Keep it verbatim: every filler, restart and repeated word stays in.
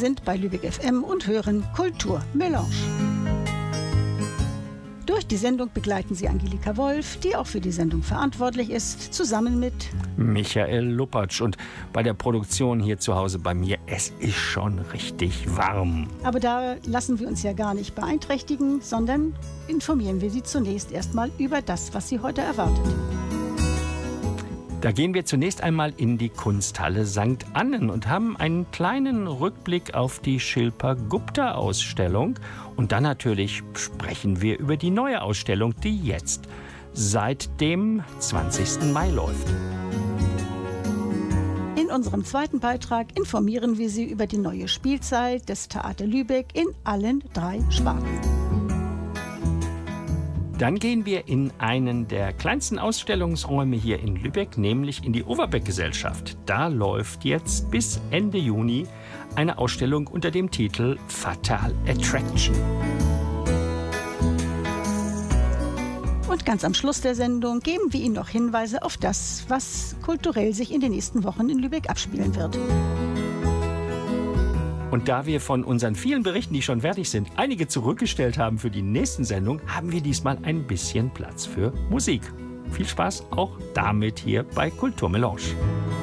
sind bei Lübeck F M und hören Kulturmelange. Durch die Sendung begleiten Sie Angelika Wolf, die auch für die Sendung verantwortlich ist, zusammen mit Michael Lupatsch. Und bei der Produktion hier zu Hause bei mir, es ist schon richtig warm. Aber da lassen wir uns ja gar nicht beeinträchtigen, sondern informieren wir Sie zunächst erstmal über das, was Sie heute erwartet. Da gehen wir zunächst einmal in die Kunsthalle Sankt Annen und haben einen kleinen Rückblick auf die Shilpa Gupta-Ausstellung. Und dann natürlich sprechen wir über die neue Ausstellung, die jetzt seit dem zwanzigsten Mai läuft. In unserem zweiten Beitrag informieren wir Sie über die neue Spielzeit des Theater Lübeck in allen drei Sparten. Dann gehen wir in einen der kleinsten Ausstellungsräume hier in Lübeck, nämlich in die Overbeck-Gesellschaft. Da läuft jetzt bis Ende Juni eine Ausstellung unter dem Titel Fatal Attraction. Und ganz am Schluss der Sendung geben wir Ihnen noch Hinweise auf das, was kulturell sich in den nächsten Wochen in Lübeck abspielen wird. Und da wir von unseren vielen Berichten, die schon fertig sind, einige zurückgestellt haben für die nächsten Sendungen, haben wir diesmal ein bisschen Platz für Musik. Viel Spaß auch damit hier bei Kulturmelange.